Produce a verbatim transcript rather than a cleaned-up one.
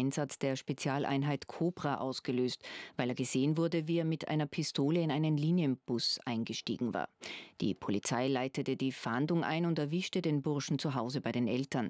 Einsatz der Spezialeinheit Cobra ausgelöst, weil er gesehen wurde, wie er mit einer Pistole in einen Linienbus eingestiegen war. Die Polizei leitete die Fahndung ein und erwischte den Burschen zu Hause bei den Eltern.